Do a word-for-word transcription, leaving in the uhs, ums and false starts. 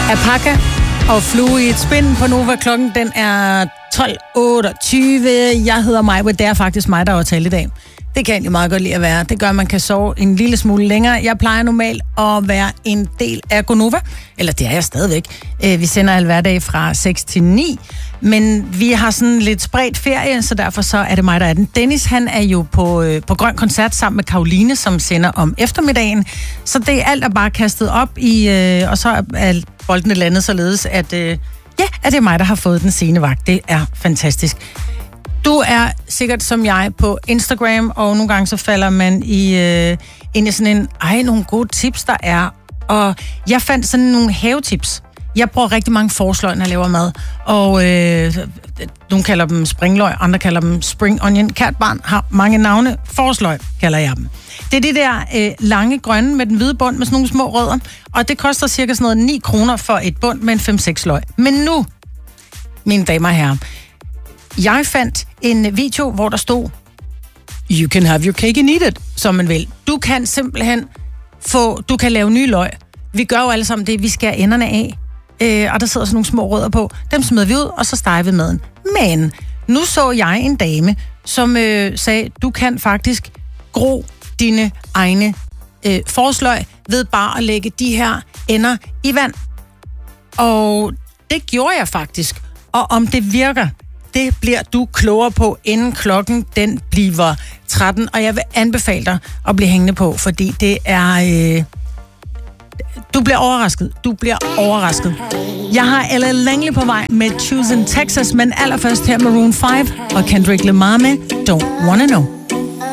Apaka og Flue i et spind på Nova. Klokken den er tolv otteogtyve. Jeg hedder Maja, det er faktisk mig, der har talt i dag. Det kan jo meget godt lide at være. Det gør, at man kan sove en lille smule længere. Jeg plejer normalt at være en del af Gonova. Eller det er jeg stadigvæk. Vi sender alle hverdag fra seks til ni. Men vi har sådan lidt spredt ferie, så derfor så er det mig, der er den. Dennis, han er jo på, øh, på Grøn Koncert sammen med Karoline, som sender om eftermiddagen. Så det er alt er bare kastet op i, øh, og så er boldene landet således, at, øh, ja, at det er mig, der har fået den sene vagt. Det er fantastisk. Du er sikkert som jeg på Instagram, og nogle gange så falder man i, øh, ind i sådan en, ej, nogle gode tips, der er. Og jeg fandt sådan nogle havetips. Jeg bruger rigtig mange forsløg, når jeg laver mad, og øh, nogle kalder dem springløg, andre kalder dem spring onion. Kært barn har mange navne. Forsløg kalder jeg dem. Det er det der øh, lange grønne med den hvide bund med sådan nogle små rødder, og det koster cirka sådan noget ni kroner for et bund med en fem seks løg. Men nu, mine damer og herrer, jeg fandt en video, hvor der stod, you can have your cake and eat it, som man vil. Du kan simpelthen få, du kan lave nye løg. Vi gør jo alle sammen det, vi skærer enderne af. Øh, og der sidder sådan nogle små rødder på. Dem smider vi ud, og så steger vi maden. Men nu så jeg en dame, som øh, sagde, du kan faktisk gro dine egne øh, forsløg ved bare at lægge de her ender i vand. Og det gjorde jeg faktisk. Og om det virker, det bliver du klogere på, inden klokken den bliver tretten. Og jeg vil anbefale dig at blive hængende på, fordi det er... Øh, Du bliver overrasket. Du bliver overrasket. Jeg har Ella Langley på vej med Choosing Texas, men allerførst her Maroon five og Kendrick Lamar med Don't Wanna Know.